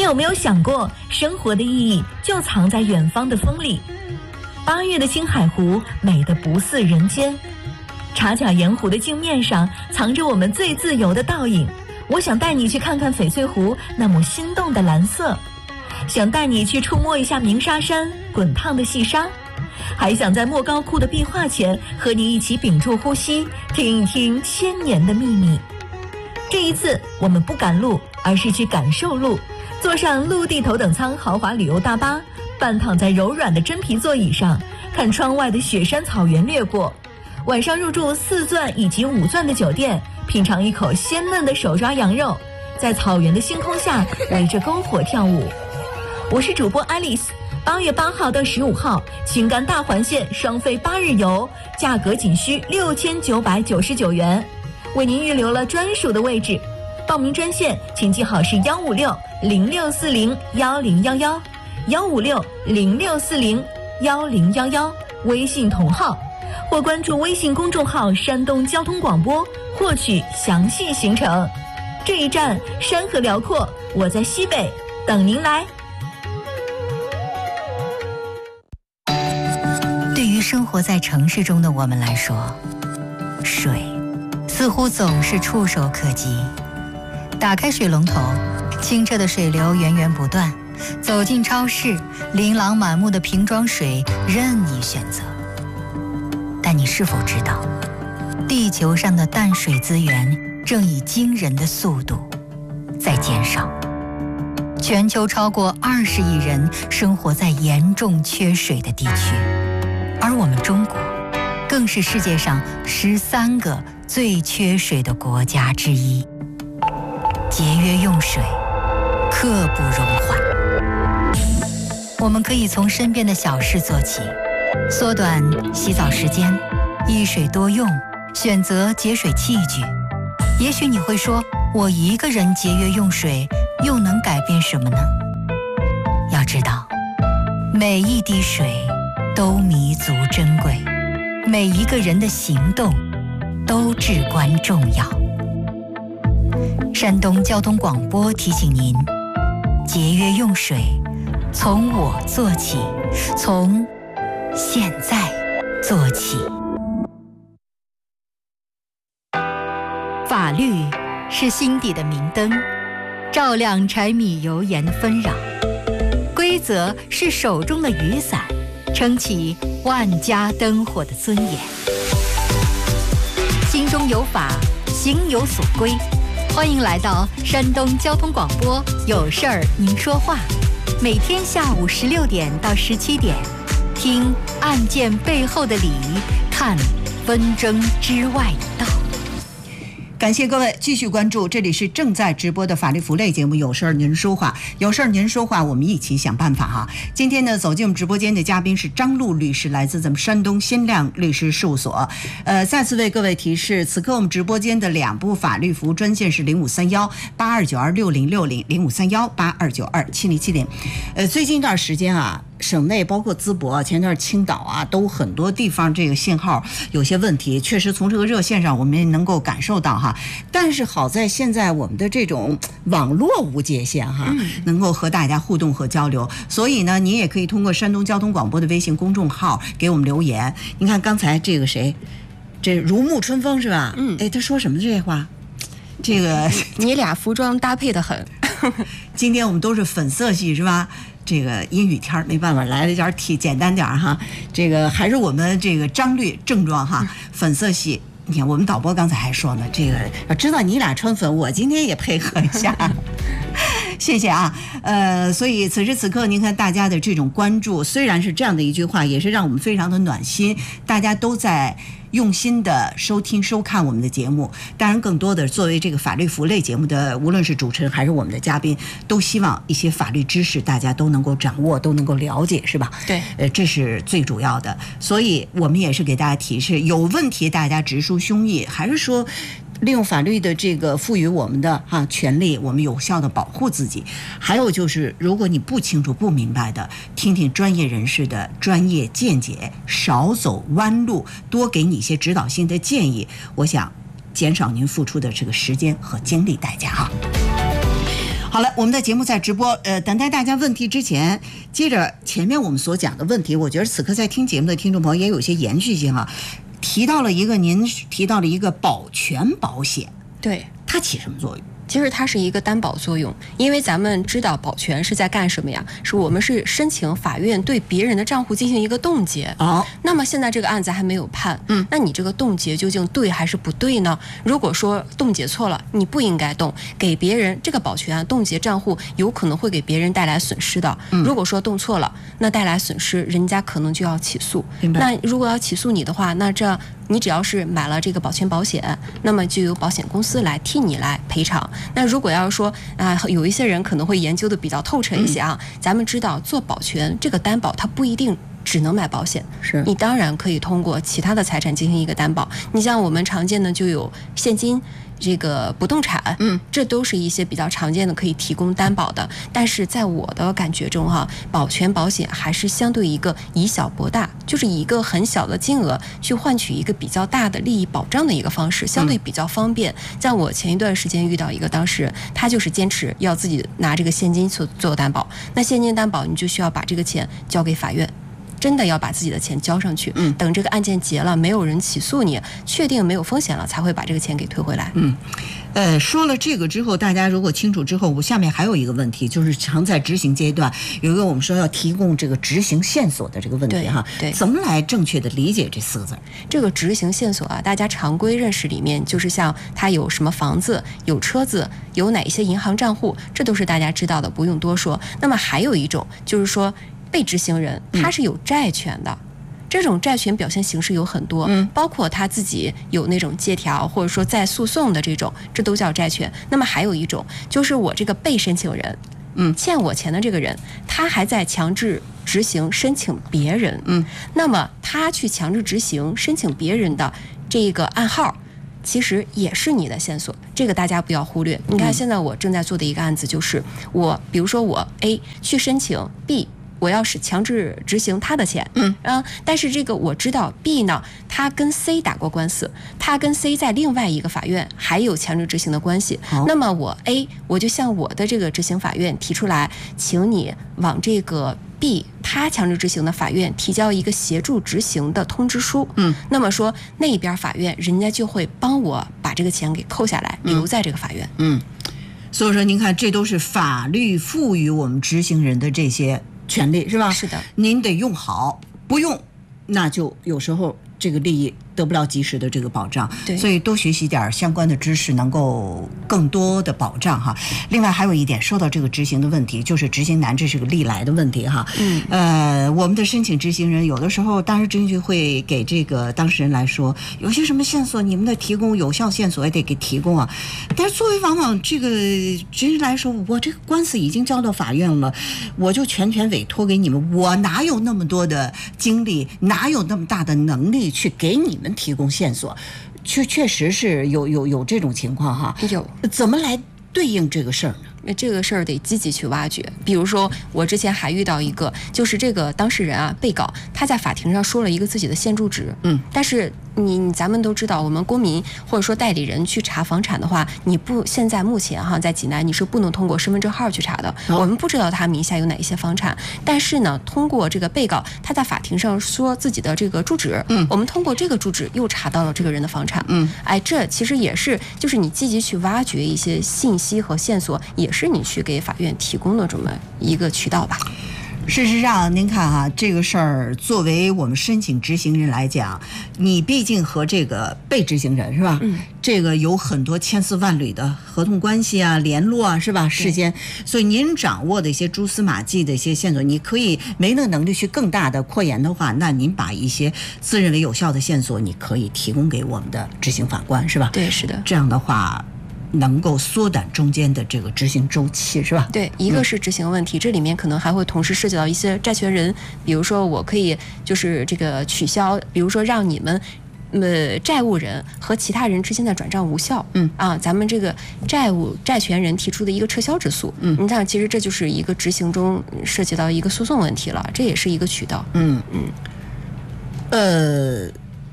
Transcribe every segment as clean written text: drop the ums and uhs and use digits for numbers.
有没有想过，生活的意义就藏在远方的风里？8月的青海湖美得不似人间，茶甲盐湖的镜面上藏着我们最自由的倒影。我想带你去看看翡翠湖那抹心动的蓝色，想带你去触摸一下鸣沙山滚烫的细沙，还想在莫高窟的壁画前和你一起屏住呼吸，听一听千年的秘密。这一次我们不赶路，而是去感受路，坐上陆地头等舱豪华旅游大巴，半躺在柔软的真皮座椅上，看窗外的雪山草原掠过。晚上入住4钻以及5钻的酒店，品尝一口鲜嫩的手抓羊肉，在草原的星空下围着篝火跳舞。我是主播 Alice。8月8号到15号，青甘大环线双飞8日游，价格仅需6999元，为您预留了专属的位置。报名专线请记好是156-0640-1011，156-0640-1011，微信同号，或关注微信公众号山东交通广播获取详细行程。这一站山河辽阔，我在西北等您来。 对于生活在城市中的我们来说，水似乎总是触手可及。打开水龙头，清澈的水流源源不断，走进超市，琳琅满目的瓶装水任你选择。但你是否知道，地球上的淡水资源正以惊人的速度在减少？全球超过20亿人生活在严重缺水的地区，而我们中国更是世界上13个最缺水的国家之一。节约用水，刻不容缓。我们可以从身边的小事做起，缩短洗澡时间，一水多用，选择节水器具。也许你会说，我一个人节约用水又能改变什么呢？要知道，每一滴水都弥足珍贵，每一个人的行动都至关重要。山东交通广播提醒您，节约用水，从我做起，从现在做起。法律是心底的明灯，照亮柴米油盐的纷扰；规则是手中的雨伞，撑起万家灯火的尊严。心中有法，行有所归。欢迎来到山东交通广播，有事儿您说话，每天下午16点到17点，听案件背后的理，看纷争之外的道。 感谢各位继续关注，这里是正在直播的法律服务类节目，有事儿您说话，有事儿您说话，我们一起想办法哈。今天呢，走进我们直播间的嘉宾是张璐律师，来自咱们山东新亮律师事务所。再次为各位提示，此刻我们直播间的2部法律服务专线是0531-8292-6060，0531-8292-7070。最近一段时间啊，省内包括淄博、前段青岛啊，都很多地方这个信号有些问题，确实从这个热线上我们也能够感受到哈。但是好在现在我们的这种网络无界限哈，能够和大家互动和交流，所以呢，你也可以通过山东交通广播的微信公众号给我们留言。你看刚才这个谁，这如沐春风是吧？他说什么这话？这个你俩服装搭配的很。 今天我们都是粉色系是吧？这个阴雨天没办法，来了点简单点哈。这个还是我们这个张律正装哈，粉色系。你看我们导播刚才还说呢，这个要知道你俩穿粉，我今天也配合一下。谢谢啊，所以此时此刻您看大家的这种关注，虽然是这样的一句话，也是让我们非常的暖心，大家都在用心的收听收看我们的节目。当然更多的作为这个法律服务类节目的，无论是主持人还是我们的嘉宾，都希望一些法律知识大家都能够掌握，都能够了解，是吧？ 对， 这是最主要的。所以我们也是给大家提示，有问题大家直抒胸臆，还是说利用法律的这个赋予我们的权利，我们有效的保护自己。还有就是，如果你不清楚不明白的，听听专业人士的专业见解，少走弯路，多给你一些指导性的建议，我想减少您付出的这个时间和精力代价哈。 好了，我们的节目在直播，等待大家问题之前，接着前面我们所讲的问题，我觉得此刻在听节目的听众朋友也有一些延续性哈。您提到了一个保全保险， 对， 它起什么作用？ 其实它是一个担保作用，因为咱们知道保全是在干什么呀？我们是申请法院对别人的账户进行一个冻结。那么现在这个案子还没有判，那你这个冻结究竟对还是不对呢？如果说冻结错了，你不应该冻，给别人这个保全冻结账户有可能会给别人带来损失的。如果说冻错了，那带来损失，人家可能就要起诉。那如果要起诉你的话，那这你只要是买了这个保全保险，那么就由保险公司来替你来赔偿。那如果要是说有一些人可能会研究的比较透彻一些啊，咱们知道做保全这个担保，它不一定只能买保险， 是你当然可以通过其他的财产进行一个担保。你像我们常见的就有现金。这个不动产，这都是一些比较常见的可以提供担保的。但是在我的感觉中哈，保全保险还是相对一个以小博大，就是以一个很小的金额去换取一个比较大的利益保障的一个方式，相对比较方便。像我前一段时间遇到一个当事人，他就是坚持要自己拿这个现金做担保，那现金担保你就需要把这个钱交给法院。真的要把自己的钱交上去，等这个案件结了，没有人起诉你，确定没有风险了，才会把这个钱给退回来。 说了这个之后，大家如果清楚之后，我下面还有一个问题，就是常在执行阶段有一个我们说要提供这个执行线索的这个问题哈。 对， 怎么来正确的理解这4个字？ 这个执行线索啊，大家常规认识里面就是像他有什么房子、有车子、有哪一些银行账户，这都是大家知道的，不用多说。那么还有一种就是说，被执行人他是有债权的。这种债权表现形式有很多，包括他自己有那种借条或者说在诉讼的这种，这都叫债权。那么还有一种就是我这个被申请人，欠我钱的这个人，他还在强制执行申请别人，那么他去强制执行申请别人的这个暗号，其实也是你的线索，这个大家不要忽略。你看现在我正在做的一个案子，就是比如说我 A 去申请 B。我要是强制执行他的钱，但是这个我知道 B 呢，他跟 C 打过官司，他跟 C 在另外一个法院还有强制执行的关系。那么我 A 我就向我的这个执行法院提出来，请你往这个 B 他强制执行的法院提交一个协助执行的通知书。那么说那边法院人家就会帮我把这个钱给扣下来，留在这个法院。 所以说您看，这都是法律赋予我们执行人的这些权利，是吧？ 是的， 您得用好，不用那就有时候这个利益得不了及时的这个保障。 对， 所以多学习点相关的知识，能够更多的保障哈。另外还有一点，说到这个执行的问题，就是执行难，这是个历来的问题哈。我们的申请执行人有的时候，当时执行局会给这个当事人来说，有些什么线索，你们的提供有效线索也得给提供啊。但是作为往往这个执行人来说，我这个官司已经交到法院了，我就全权委托给你们，我哪有那么多的精力，哪有那么大的能力去给你们提供线索？确实是有这种情况哈。 有， 怎么来对应这个事儿呢？ 这个事儿得积极去挖掘。比如说我之前还遇到一个，就是这个当事人啊，被告他在法庭上说了一个自己的现住址，但是咱们都知道，我们公民或者说代理人去查房产的话，现在目前哈在济南你是不能通过身份证号去查的，我们不知道他名下有哪一些房产，但是呢，通过这个被告他在法庭上说自己的这个住址，我们通过这个住址又查到了这个人的房产，这其实也是就是你积极去挖掘一些信息和线索，也是你去给法院提供的这么一个渠道吧。 事实上，您看哈，这个事儿作为我们申请执行人来讲，你毕竟和这个被执行人是吧？这个有很多千丝万缕的合同关系啊、联络啊，是吧？事先，所以您掌握的一些蛛丝马迹的一些线索，你可以没那能力去更大的扩延的话，那您把一些自认为有效的线索，你可以提供给我们的执行法官，是吧？ 对，是的。 这样的话，能够缩短中间的这个执行周期，是吧？ 对，一个是执行问题，这里面可能还会同时涉及到一些债权人，比如说我可以就是这个取消，比如说让你们债务人和其他人之间的转账无效，咱们这个债权人提出的一个撤销之诉，你看其实这就是一个执行中涉及到一个诉讼问题了，这也是一个渠道。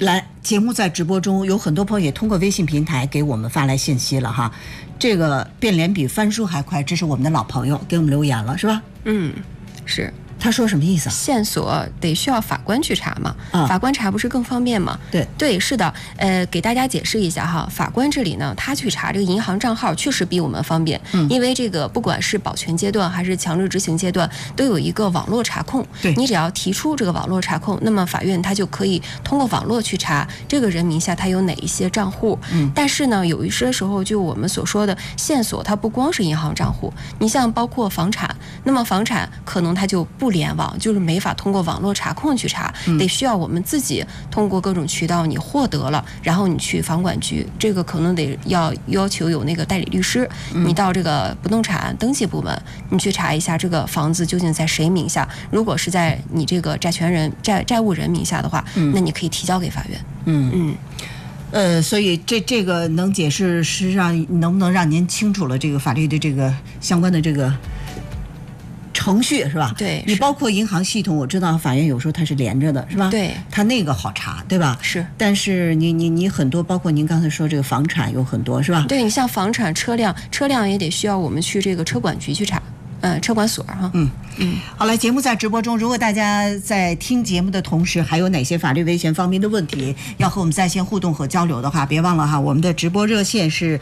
来，节目在直播中，有很多朋友也通过微信平台给我们发来信息了哈。这个变脸比翻书还快，这是我们的老朋友给我们留言了，是吧？ 是。 他说什么意思啊？ 线索得需要法官去查嘛，法官查不是更方便吗？ 对， 是的。给大家解释一下哈，法官这里呢，他去查这个银行账号确实比我们方便，因为这个不管是保全阶段还是强制执行阶段，都有一个网络查控。 对， 你只要提出这个网络查控，那么法院他就可以通过网络去查这个人名下他有哪一些账户。但是呢，有一些时候就我们所说的线索，它不光是银行账户，你像包括房产，那么房产可能它就不联网，就是没法通过网络查控去查，得需要我们自己通过各种渠道你获得了，然后你去房管局，这个可能得要求有那个代理律师，你到这个不动产登记部门，你去查一下这个房子究竟在谁名下，如果是在你这个债务人名下的话，那你可以提交给法院。 所以这个能解释，实际上能不能让您清楚了这个法律的这个相关的这个程序是吧？ 对， 你包括银行系统，我知道法院有时候它是连着的，是吧？ 对， 它那个好查，对吧？ 是。 但是你很多，包括您刚才说这个房产有很多，是吧？ 对，你像房产、车辆也得需要我们去这个车管局去查。车管所哈。 好了，节目在直播中，如果大家在听节目的同时，还有哪些法律维权方面的问题要和我们在线互动和交流的话，别忘了哈，我们的直播热线是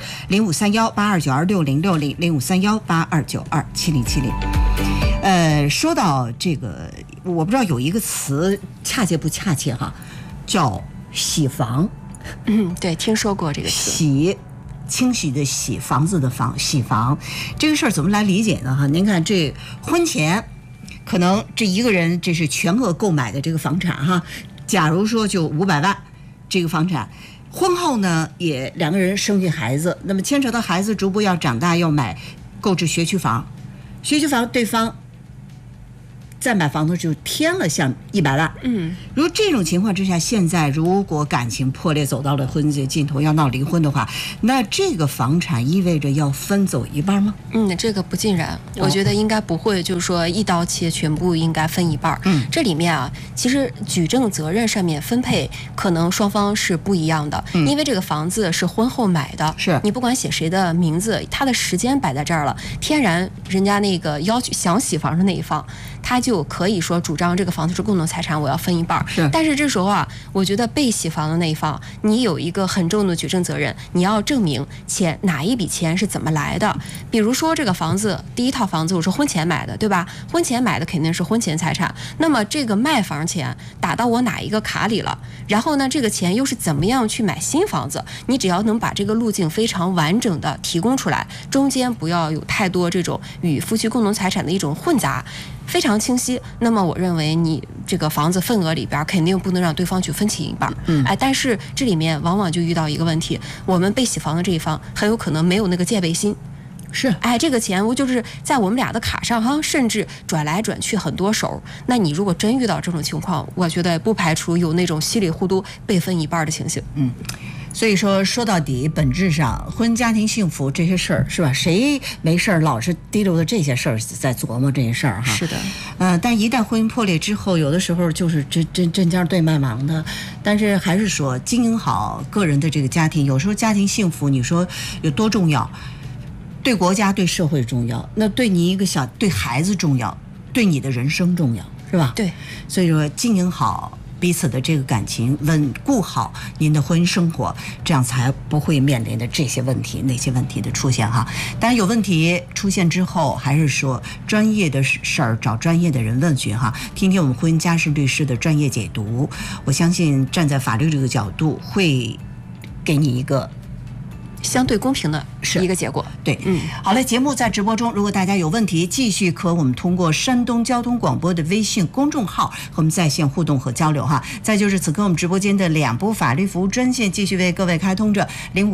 0531-8292-6060，0531-8292-7070。说到这个，我不知道有一个词恰切不恰切哈，叫洗房。 对，听说过这个词。 清洗的洗，房子的房，洗房这个事儿怎么来理解呢？哈，您看这婚前，可能这一个人这是全额购买的这个房产哈，假如说就500万这个房产，婚后呢也两个人生育孩子，那么牵扯到孩子逐步要长大，要购置学区房，对方再买房子就添了像100万。如果这种情况之下，现在如果感情破裂走到了婚结尽头，要闹离婚的话，那这个房产意味着要分走一半吗？ 这个不尽然，我觉得应该不会，就是说一刀切，全部应该分一半。这里面啊，其实举证责任上面分配可能双方是不一样的，因为这个房子是婚后买的， 是你不管写谁的名字，他的时间摆在这儿了，天然人家那个要求想洗房的那一方，他就可以说主张这个房子是共同财产，我要分一半。但是这时候啊，我觉得被洗房的那一方，你有一个很重的举证责任，你要证明哪一笔钱是怎么来的。比如说这个房子，第一套房子我是婚前买的，对吧？婚前买的肯定是婚前财产，那么这个卖房钱打到我哪一个卡里了？然后呢，这个钱又是怎么样去买新房子？你只要能把这个路径非常完整的提供出来，中间不要有太多这种与夫妻共同财产的一种混杂，非常清晰，那么我认为你这个房子份额里边肯定不能让对方去分清一半。但是这里面往往就遇到一个问题，我们被洗房的这一方很有可能没有那个戒备心。这个钱我就是在我们俩的卡上哈，甚至转来转去很多手。那你如果真遇到这种情况，我觉得不排除有那种稀里糊涂被分一半的情形。 所以说到底，本质上婚家庭幸福这些事儿是吧？谁没事儿老是提溜着这些事儿在琢磨这些事儿哈？ 是的。 但一旦婚姻破裂之后，有的时候就是针尖对麦芒的。但是还是说经营好个人的这个家庭，有时候家庭幸福，你说有多重要？对国家、对社会重要，那对你对孩子重要，对你的人生重要，是吧？ 对。所以说经营好彼此的这个感情，稳固好您的婚姻生活，这样才不会面临的这些问题、那些问题的出现哈。当然有问题出现之后，还是说专业的事儿找专业的人问询哈，听听我们婚姻家事律师的专业解读。我相信站在法律这个角度，会给你一个相对公平的一个结果。 对，好嘞，节目在直播中，如果大家有问题，继续和我们通过山东交通广播的微信公众号和我们在线互动和交流哈。再就是此刻我们直播间的2部法律服务专线继续为各位开通着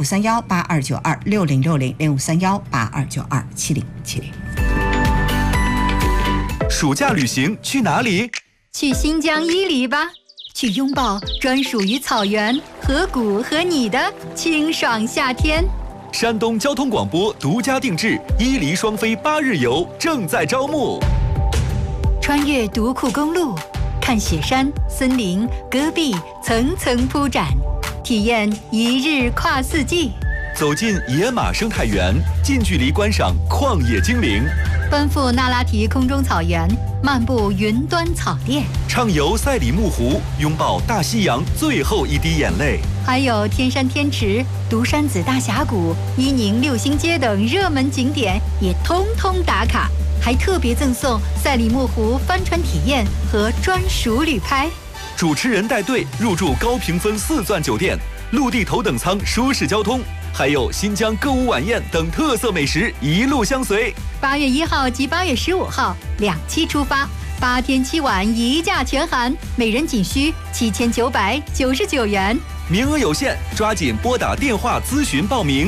，0531-8292-6060，0531-8292-7070。 暑假旅行去哪里？ 去新疆伊犁吧，去拥抱专属于草原、河谷和你的清爽夏天。 山东交通广播独家定制伊犁双飞8日游正在招募。 穿越独库公路， 看雪山、森林、戈壁层层铺展，体验一日跨四季。 走进野马生态园，近距离观赏旷野精灵； 奔赴那拉提空中草原，漫步云端草甸； 畅游赛里木湖，拥抱大西洋最后一滴眼泪。 还有天山天池、独山子大峡谷、伊宁六星街等热门景点也通通打卡，还特别赠送赛里木湖帆船体验和专属旅拍。 主持人带队入住高评分4钻酒店，陆地头等舱舒适交通，还有新疆歌舞晚宴等特色美食一路相随。 8月1号及8月15号2期出发，8天7晚一价全含，每人仅需7999元。 名额有限，抓紧拨打电话咨询报名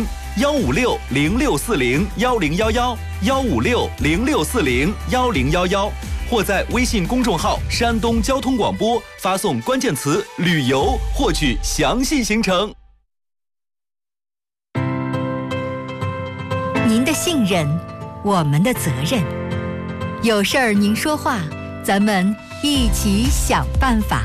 ：156-0640-1011，156-0640-1011，或在微信公众号“山东交通广播”发送关键词“旅游”获取详细行程。 您的信任，我们的责任。有事儿您说话，咱们一起想办法。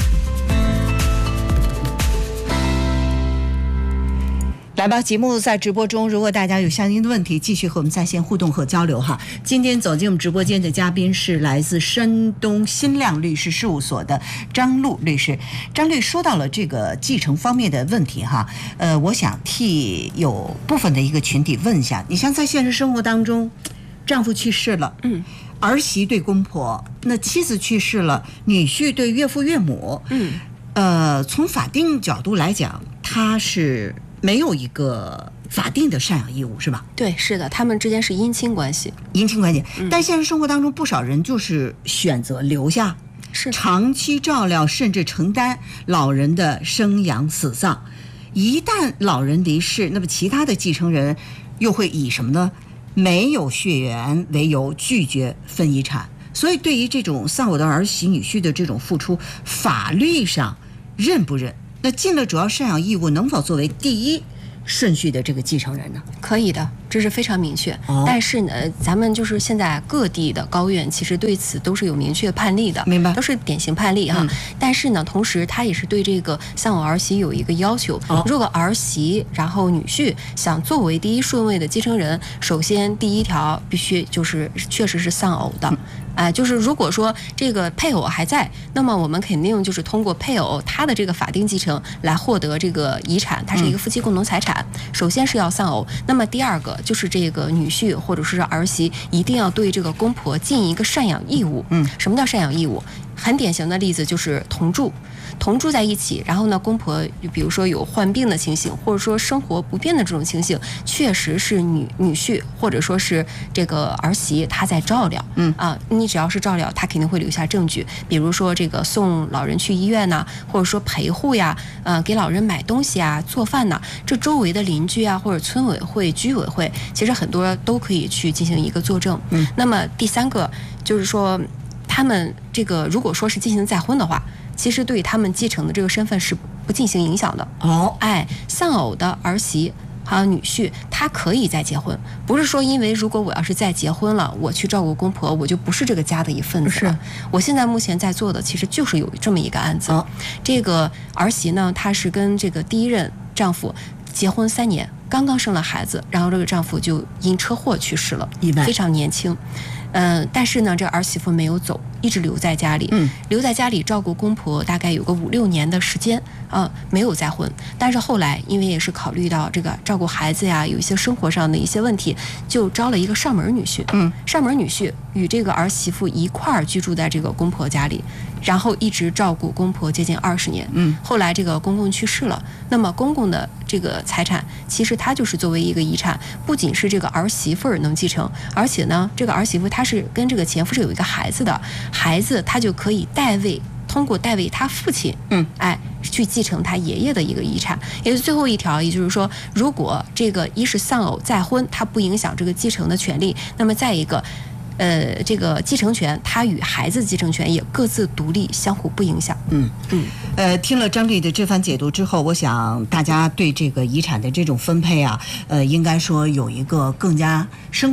来吧，节目在直播中，如果大家有相应的问题，继续和我们在线互动和交流哈。今天走进我们直播间的嘉宾是来自山东新亮律师事务所的张璐律师。张律说到了这个继承方面的问题哈，我想替有部分的一个群体问一下，你像在现实生活当中，丈夫去世了，儿媳对公婆，那妻子去世了，女婿对岳父岳母，从法定角度来讲，他是没有一个法定的赡养义务，是吧？ 对，是的，他们之间是姻亲关系。 姻亲关系，但现实生活当中，不少人就是选择留下， 是长期照料甚至承担老人的生养死葬。一旦老人离世，那么其他的继承人又会以什么呢？没有血缘为由拒绝分遗产。所以，对于这种丧偶的儿媳女婿的这种付出，法律上认不认？那尽了主要赡养义务，能否作为第一顺序的这个继承人呢？ 可以的，这是非常明确。但是呢，咱们就是现在各地的高院其实对此都是有明确判例的， 明白？ 都是典型判例哈。但是呢，同时他也是对这个丧偶儿媳有一个要求，如果儿媳然后女婿想作为第一顺位的继承人，首先第一条必须就是确实是丧偶的。就是如果说这个配偶还在，那么我们肯定就是通过配偶他的这个法定继承来获得这个遗产，它是一个夫妻共同财产。首先是要丧偶，那么第二个就是这个女婿或者是儿媳一定要对这个公婆尽一个赡养义务。什么叫赡养义务？很典型的例子就是同住在一起，然后呢，公婆比如说有患病的情形，或者说生活不便的这种情形，确实是女婿或者说是这个儿媳他在照料。你只要是照料，他肯定会留下证据，比如说这个送老人去医院呐，或者说陪护呀，给老人买东西啊，做饭呐，这周围的邻居啊，或者村委会、居委会，其实很多都可以去进行一个作证。那么第三个就是说，他们这个如果说是进行再婚的话，其实对他们继承的这个身份是不进行影响的。丧偶的儿媳还有女婿，他可以再结婚，不是说因为如果我要是再结婚了，我去照顾公婆，我就不是这个家的一份子了。我现在目前在做的其实就是有这么一个案子。这个儿媳呢，她是跟这个第一任丈夫结婚3年，刚刚生了孩子，然后这个丈夫就因车祸去世了，非常年轻。但是呢，这儿媳妇没有走，一直留在家里，留在家里照顾公婆，大概有个5-6年的时间没有再婚。但是后来因为也是考虑到这个照顾孩子呀，有一些生活上的一些问题，就招了一个上门女婿。上门女婿与这个儿媳妇一块儿居住在这个公婆家里，然后一直照顾公婆接近20年。后来这个公公去世了，那么公公的这个财产其实他就是作为一个遗产，不仅是这个儿媳妇能继承，而且呢，这个儿媳妇她是跟这个前夫是有一个孩子的，孩子他就可以通过代为他父亲，去继承他爷爷的一个遗产。也是最后一条，也就是说，如果这个一是丧偶再婚，它不影响这个继承的权利，那么再一个，这个继承权它与孩子继承权也各自独立，相互不影响。 听了张律的这番解读之后，我想大家对这个遗产的这种分配啊，应该说有一个更加深刻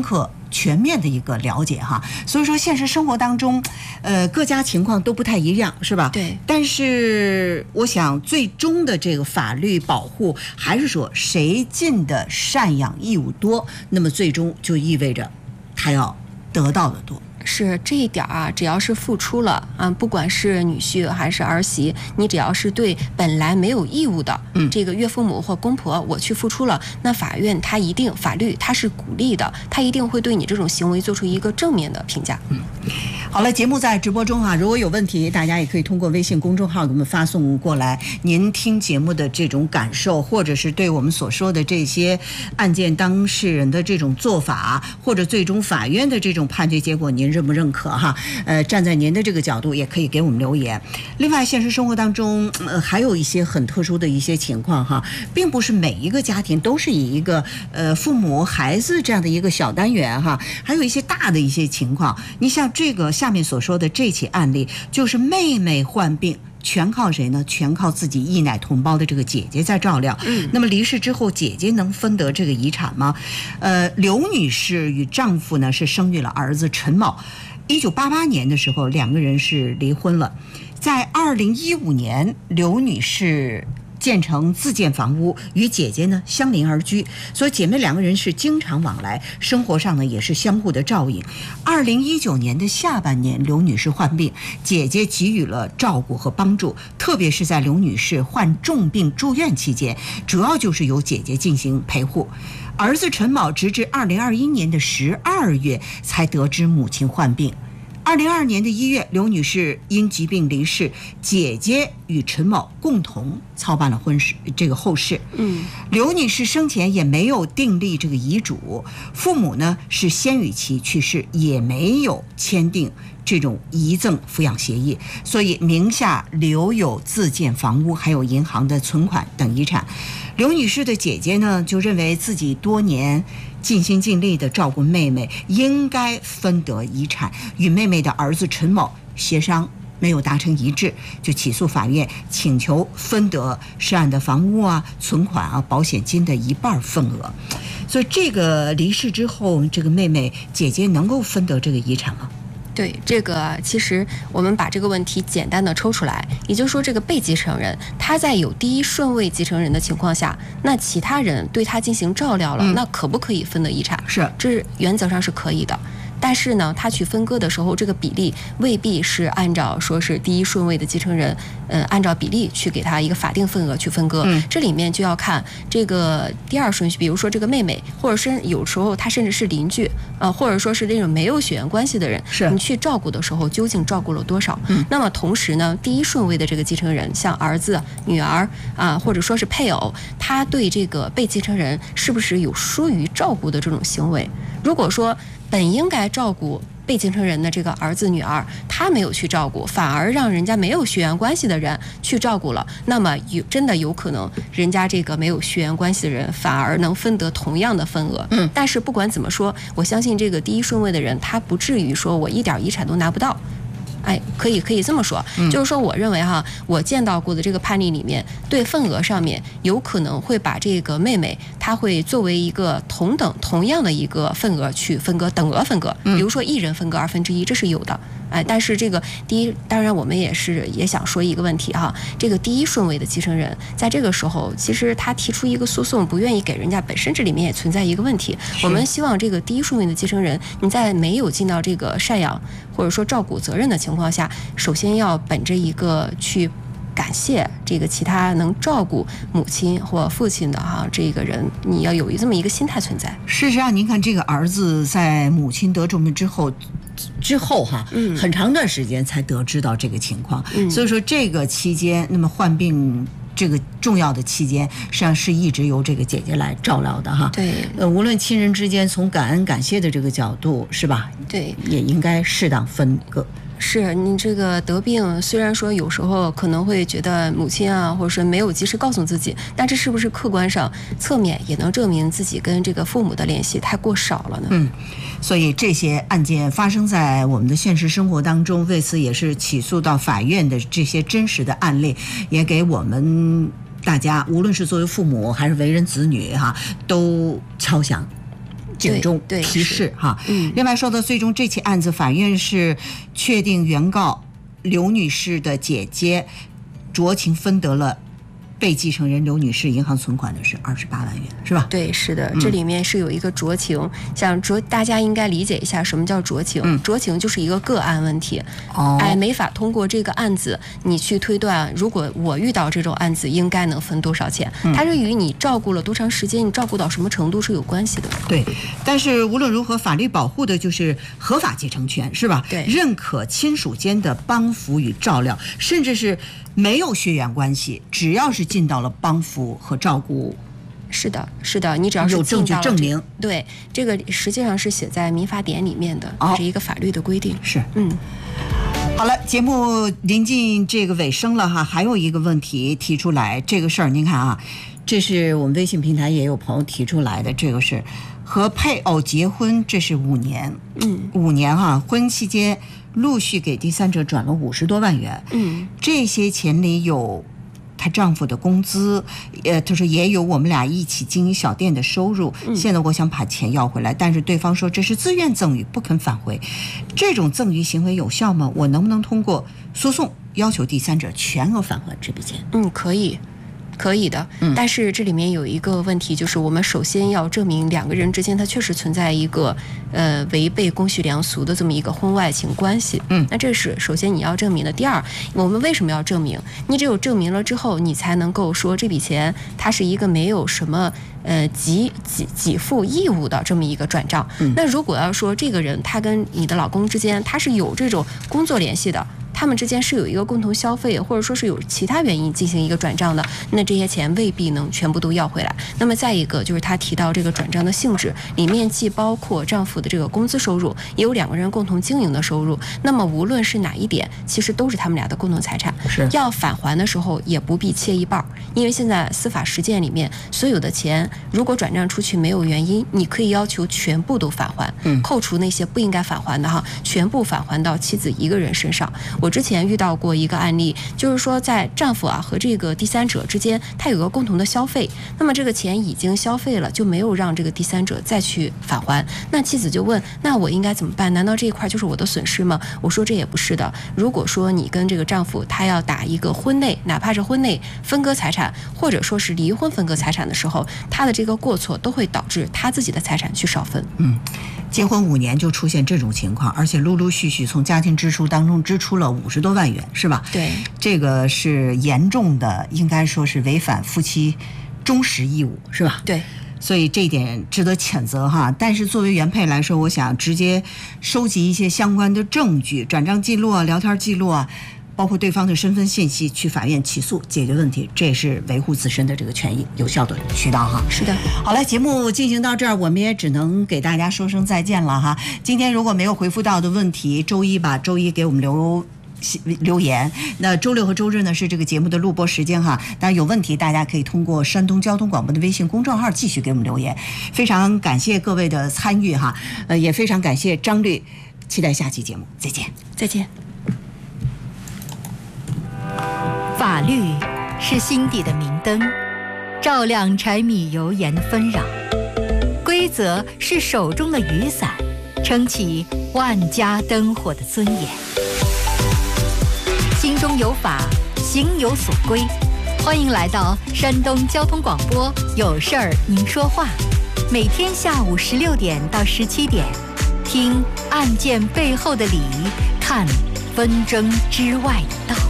全面的一个了解哈。所以说现实生活当中，各家情况都不太一样，是吧？ 对。 但是我想最终的这个法律保护还是说谁尽的赡养义务多，那么最终就意味着他要得到的多。 是这一点啊，只要是付出了啊，不管是女婿还是儿媳，你只要是对本来没有义务的这个岳父母或公婆，我去付出了，那法律它是鼓励的，它一定会对你这种行为做出一个正面的评价。 好了，节目在直播中啊，如果有问题，大家也可以通过微信公众号给我们发送过来。您听节目的这种感受，或者是对我们所说的这些案件当事人的这种做法，或者最终法院的这种判决结果，您认不认可哈？站在您的这个角度，也可以给我们留言。另外，现实生活当中，还有一些很特殊的一些情况哈，并不是每一个家庭都是以一个父母孩子这样的一个小单元哈，还有一些大的一些情况。你像这个下面所说的这起案例，就是妹妹患病，全靠谁呢？全靠自己一奶同胞的这个姐姐在照料。那么离世之后，姐姐能分得这个遗产吗？刘女士与丈夫呢是生育了儿子陈某。1988年的时候，两个人是离婚了。在2015年，刘女士建成自建房屋，与姐姐呢相邻而居，所以姐妹两个人是经常往来，生活上呢也是相互的照应。2019年的下半年，刘女士患病，姐姐给予了照顾和帮助，特别是在刘女士患重病住院期间，主要就是由姐姐进行陪护。儿子陈某直至2021年的12月才得知母亲患病。2022年的1月，刘女士因疾病离世，姐姐与陈某共同操办了后事。刘女士生前也没有订立这个遗嘱，父母呢是先与其去世，也没有签订这种遗赠抚养协议，所以名下留有自建房屋，还有银行的存款等遗产。刘女士的姐姐呢，就认为自己多年尽心尽力地照顾妹妹，应该分得遗产，与妹妹的儿子陈某协商没有达成一致，就起诉法院，请求分得涉案的房屋啊、存款啊、保险金的1半份额。所以这个离世之后，这个妹妹姐姐能够分得这个遗产吗？ 对，这个其实我们把这个问题简单的抽出来，也就是说，这个被继承人他在有第一顺位继承人的情况下，那其他人对他进行照料了，那可不可以分得遗产？ 是， 这原则上是可以的。但是呢，他去分割的时候，这个比例未必是按照说是第一顺位的继承人，按照比例去给他一个法定份额去分割。这里面就要看这个第二顺序，比如说这个妹妹，或者是有时候他甚至是邻居，或者说是那种没有血缘关系的人，你去照顾的时候究竟照顾了多少？那么同时呢，第一顺位的这个继承人，像儿子、女儿啊，或者说是配偶，他对这个被继承人是不是有疏于照顾的这种行为？如果说本应该照顾被继承人的这个儿子女儿，他没有去照顾，反而让人家没有血缘关系的人去照顾了，那么真的有可能人家这个没有血缘关系的人反而能分得同样的份额。但是不管怎么说，我相信这个第一顺位的人他不至于说我一点遗产都拿不到。可以这么说，就是说，我认为哈，我见到过的这个判例里面，对份额上面有可能会把这个妹妹，她会作为一个同样的一个份额去分割，等额分割，比如说一人分割1/2，这是有的。但是这个当然我们也想说一个问题哈，这个第一顺位的继承人在这个时候，其实他提出一个诉讼，不愿意给人家，本身这里面也存在一个问题。我们希望这个第一顺位的继承人，你在没有尽到这个赡养或者说照顾责任的情况下，首先要本着一个去感谢这个其他能照顾母亲或父亲的这个人，你要有这么一个心态存在。 事实上，您看这个儿子在母亲得重病之后很长段时间才得知到这个情况，所以说这个期间，那么患病这个重要的期间，实际上是一直由这个姐姐来照料的哈。 对， 无论亲人之间从感恩感谢的这个角度，是吧？ 对， 也应该适当分割。 是你这个得病，虽然说有时候可能会觉得母亲啊，或者说没有及时告诉自己，但这是不是客观上侧面也能证明自己跟这个父母的联系太过少了呢？ 所以这些案件发生在我们的现实生活当中，为此也是起诉到法院的这些真实的案例，也给我们大家，无论是作为父母还是为人子女都敲响警钟对提示哈。 嗯。 另外说到最终这起案子，法院是确定原告刘女士的姐姐酌情分得了被继承人刘女士银行存款的是28万元，是吧？ 对，是的，这里面是有一个酌情，像大家应该理解一下什么叫酌情。酌情就是一个个案问题，没法通过这个案子你去推断，如果我遇到这种案子应该能分多少钱，它是与你照顾了多长时间，你照顾到什么程度是有关系的。 对，但是无论如何，法律保护的就是合法继承权，是吧？ 对， 认可亲属间的帮扶与照料，甚至是没有血缘关系，只要是尽到了帮扶和照顾。 是的，是的，你只要是有证据证明， 对，这个实际上是写在民法典里面的，是一个法律的规定。 是，好了，节目临近这个尾声了哈，还有一个问题提出来，这个事儿您看啊，这是我们微信平台也有朋友提出来的，这个是和配偶结婚，这是5年，5年哈，婚姻期间陆续给第三者转了50多万元，这些钱里有她丈夫的工资，她说也有我们俩一起经营小店的收入。现在我想把钱要回来，但是对方说这是自愿赠与，不肯返回。这种赠与行为有效吗？我能不能通过诉讼要求第三者全额返还这笔钱？ 可以的，但是这里面有一个问题，就是我们首先要证明两个人之间它确实存在一个违背公序良俗的这么一个婚外情关系。那这是首先你要证明的。第二，我们为什么要证明？你只有证明了之后，你才能够说这笔钱它是一个没有什么给付义务的这么一个转账。那如果要说这个人他跟你的老公之间他是有这种工作联系的，他们之间是有一个共同消费，或者说是有其他原因进行一个转账的，那这些钱未必能全部都要回来。那么再一个就是他提到这个转账的性质里面既包括丈夫的这个工资收入，也有两个人共同经营的收入，那么无论是哪一点，其实都是他们俩的共同财产。要返还的时候也不必切一半，因为现在司法实践里面所有的钱如果转账出去没有原因，你可以要求全部都返还，扣除那些不应该返还的全部返还到妻子一个人身上。我之前遇到过一个案例，就是说在丈夫和这个第三者之间他有个共同的消费，那么这个钱已经消费了，就没有让这个第三者再去返还。那妻子就问，那我应该怎么办？难道这一块就是我的损失吗？我说这也不是的，如果说你跟这个丈夫他要打一个婚内，哪怕是婚内分割财产，或者说是离婚分割财产的时候，他的这个过错都会导致他自己的财产去少分。 结婚5年就出现这种情况，而且陆陆续续从家庭支出当中支出了50多万元，是吧？ 对， 这个是严重的，应该说是违反夫妻忠实义务，是吧？ 对， 所以这一点值得谴责哈。但是作为原配来说，我想直接收集一些相关的证据，转账记录啊、聊天记录啊，包括对方的身份信息，去法院起诉解决问题，这也是维护自身的这个权益有效的渠道哈。 是的。 好了，节目进行到这儿，我们也只能给大家说声再见了哈。今天如果没有回复到的问题，周一给我们留言。那周六和周日呢是这个节目的录播时间哈。当然有问题大家可以通过山东交通广播的微信公众号继续给我们留言。非常感谢各位的参与哈，也非常感谢张律，期待下期节目，再见。 再见。 法律是心底的明灯，照亮柴米油盐的纷扰；规则是手中的雨伞，撑起万家灯火的尊严。心中有法，行有所归。欢迎来到山东交通广播，有事儿您说话，每天下午16点到17点，听案件背后的理，看纷争之外的道。